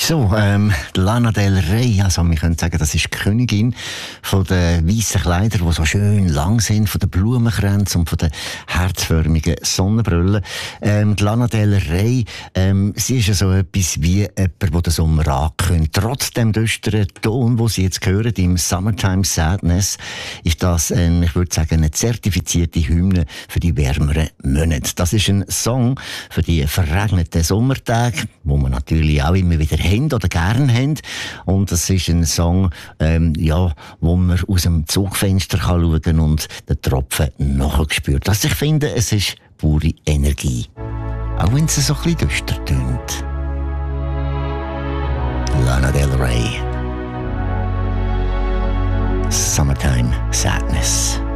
So, Lana Del Rey, also wir können sagen, das ist die Königin von den weißen Kleidern, die so schön lang sind, von den Blumenkränzen und von den herzförmigen Sonnenbrillen. Die Lana Del Rey, sie ist ja so etwas wie jemand, der den Sommer ankündigt. Trotz dem düsteren Ton, den Sie jetzt hören, im Summertime Sadness, ist das, ich würde sagen, eine zertifizierte Hymne für die wärmeren Monate. Das ist ein Song für die verregneten Sommertage, wo man natürlich auch immer wieder haben oder gerne haben. Und das ist ein Song, wo man aus dem Zugfenster schauen kann und den Tropfen nachher spürt. Also ich finde, es ist pure Energie. Auch wenn es so ein bisschen düster tönt. Lana Del Rey. Summertime Sadness.